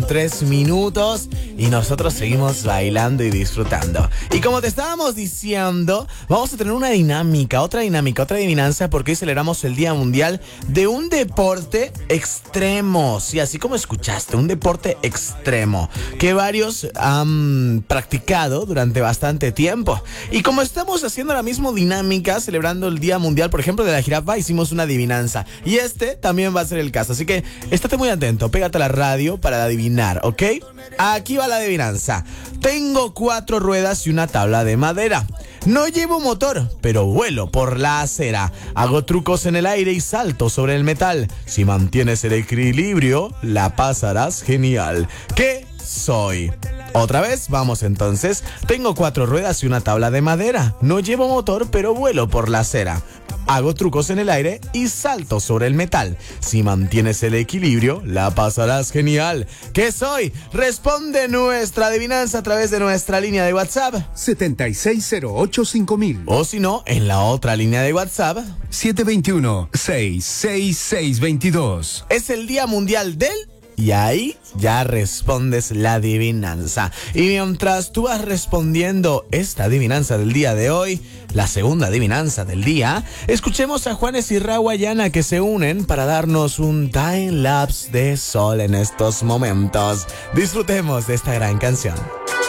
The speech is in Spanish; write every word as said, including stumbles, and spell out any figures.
con tres minutos y nosotros seguimos bailando y disfrutando. Y como te estábamos diciendo, vamos a tener una dinámica, otra dinámica, otra adivinanza, porque hoy celebramos el Día Mundial de un deporte extremo. Sí, así como escuchaste, un deporte extremo que varios han practicado durante bastante tiempo. Y como estamos haciendo la misma dinámica, celebrando el Día Mundial, por ejemplo, de la jirafa, hicimos una adivinanza. Y este también va a ser el caso. Así que estate muy atento, pégate a la radio para adivinar, ¿ok? Aquí va la adivinanza. Tengo cuatro ruedas y una tabla de madera. No llevo motor, pero vuelo por la acera. Hago trucos en el aire y salto sobre el metal. Si mantienes el equilibrio, la pasarás genial. ¿Qué soy? Otra vez, vamos entonces. Tengo cuatro ruedas y una tabla de madera. No llevo motor, pero vuelo por la acera. Hago trucos en el aire y salto sobre el metal. Si mantienes el equilibrio, la pasarás genial. ¿Qué soy? Responde nuestra adivinanza a través de nuestra línea de WhatsApp siete seis cero ocho cinco mil. O si no, en la otra línea de WhatsApp siete dos uno, seis seis seis dos dos. Es el Día Mundial del... Y ahí ya respondes la adivinanza. Y mientras tú vas respondiendo esta adivinanza del día de hoy, la segunda adivinanza del día, escuchemos a Juanes y Rawayana, que se unen para darnos un time lapse de sol en estos momentos. Disfrutemos de esta gran canción.